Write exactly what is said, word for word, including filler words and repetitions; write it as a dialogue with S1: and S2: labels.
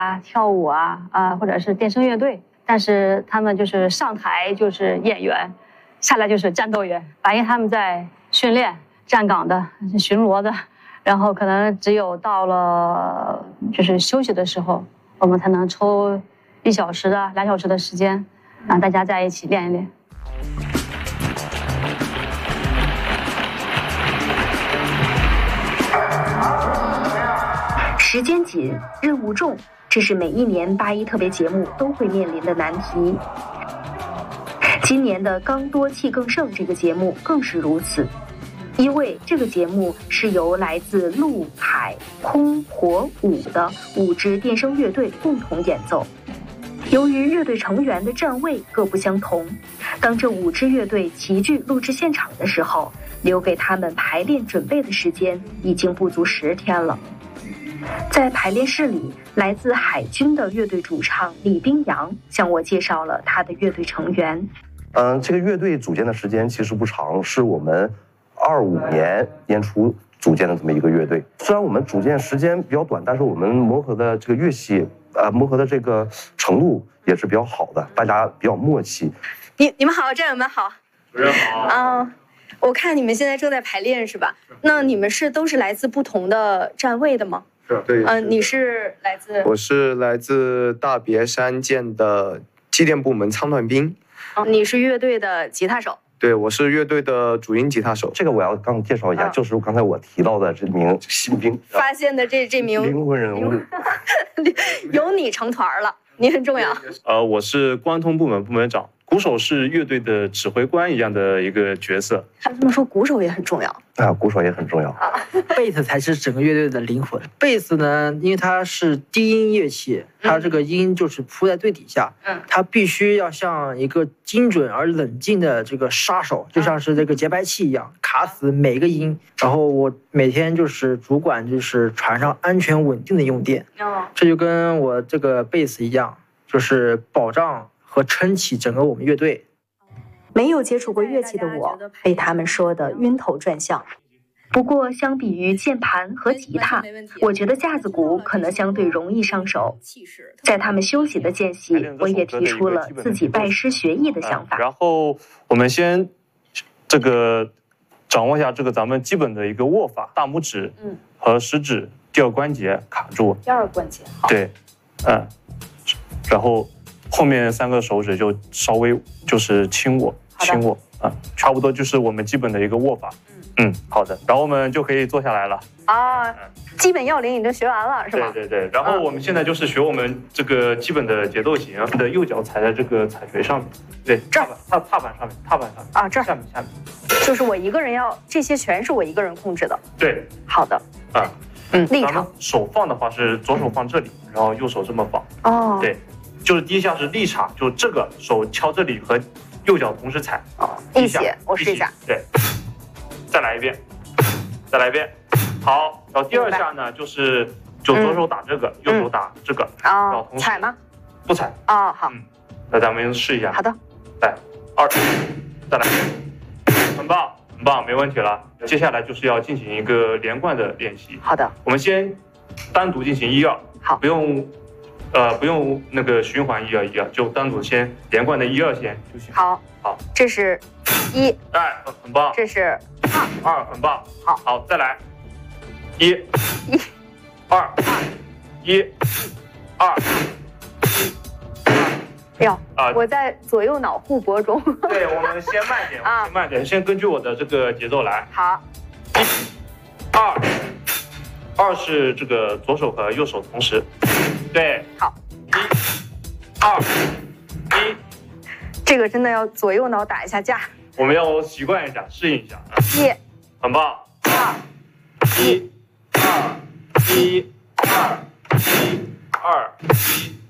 S1: 啊、跳舞啊啊，或者是电声乐队，但是他们就是上台就是演员，下来就是战斗员。反映他们在训练、站岗的、巡逻的，然后可能只有到了就是休息的时候，我们才能抽一小时的、两小时的时间，让大家在一起练一练。
S2: 时间紧，任务重，这是每一年八一特别节目都会面临的难题。今年的刚多气更盛这个节目更是如此，因为这个节目是由来自陆海空火舞的五支电声乐队共同演奏。由于乐队成员的站位各不相同，当这五支乐队齐聚录制现场的时候，留给他们排练准备的时间已经不足十天了。在排练室里，来自海军的乐队主唱李冰洋向我介绍了他的乐队成员。
S3: 嗯，这个乐队组建的时间其实不长，是我们二五年年初组建的这么一个乐队。虽然我们组建时间比较短，但是我们磨合的这个乐器，呃，磨合的这个程度也是比较好的，大家比较默契。
S4: 你你们好，战友们好。
S5: 主任好。
S4: 嗯，我看你们现在正在排练是吧？那你们是都是来自不同的站位的吗？
S5: 对，
S4: 嗯，你是来自？
S5: 我是来自大别山舰的机电部门仓段兵。
S4: 嗯，你是乐队的吉他手？
S5: 对，我是乐队的主音吉他手。
S3: 这个我要刚介绍一下，嗯、就是刚才我提到的这名新兵
S4: 发现的这这名
S3: 灵魂人物，
S4: 有你成团了，你很重要。
S6: 呃，我是关通部门部门长。鼓手是乐队的指挥官一样的一个角色。
S4: 他这么说，鼓手也很重要
S3: 啊，鼓手也很重要。
S4: 啊，
S7: 贝斯才是整个乐队的灵魂。贝斯呢，因为它是低音乐器，它这个音就是铺在最底下，嗯，它必须要像一个精准而冷静的这个杀手，就像是这个节拍器一样，卡死每个音。然后我每天就是主管就是船上安全稳定的用电，哦，这就跟我这个贝斯一样，就是保障和撑起整个我们乐队。
S2: 没有接触过乐器的我，被他们说的晕头转向。不过，相比于键盘和吉他，我觉得架子鼓可能相对容易上手。在他们休息的间隙，我也提出了自己拜师学艺的想法。
S6: 然后我们先这个掌握一下这个咱们基本的一个握法，大拇指和食指第二关节卡住。
S4: 第二关节。
S6: 对，嗯，然后后面三个手指就稍微就是轻握，轻握啊，差不多就是我们基本的一个握法。嗯，好的，然后我们就可以坐下来了
S4: 啊。嗯、基本要领已经学完了，是吧？
S6: 对对对。然后我们现在就是学我们这个基本的节奏型，你的右脚踩在这个踩锤上面，对，
S4: 这儿
S6: 踏踏板上面，踏板上面
S4: 啊，这儿
S6: 下面下面，
S4: 就是我一个人要，这些全是我一个人控制的。
S6: 对，
S4: 好的，
S6: 啊，
S4: 嗯，立场。
S6: 手放的话是左手放这里，然后右手这么放。
S4: 哦，
S6: 对，就是第一下是立场，就这个手敲这里和右脚同时踩。
S4: 哦，一起，我试一下。
S6: 对。再来一遍，再来一遍，好。然后第二下呢，就是就左手打这个，嗯、右手打这个，
S4: 啊、哦，踩吗？
S6: 不踩。
S4: 哦，好。
S6: 嗯，那咱们试一下。
S4: 好的。
S6: 来，二，再来，很棒，很棒，没问题了。接下来就是要进行一个连贯的练习。
S4: 好的。
S6: 我们先单独进行一二，
S4: 好，
S6: 不用，呃，不用那个循环一二一二，就单独先连贯的一二先就行。
S4: 好，
S6: 好，
S4: 这是一，
S6: 哎，很棒。
S4: 这是。
S6: 二，二，很棒，
S4: 好，
S6: 好，再来，一，
S4: 一，
S6: 二，一，二，
S4: 哎呦，啊，我在左右脑互搏中。
S6: 对，我们先慢点，啊，先慢点，先根据我的这个节奏来。
S4: 好，
S6: 一，二，二是这个左手和右手同时，对，
S4: 好，
S6: 一，二，一，
S4: 这个真的要左右脑打一下架。
S6: 我们要习惯一下，适应一下。
S4: 一，
S6: 很棒。
S4: 二，
S6: 一，二，一，二，一，二，一，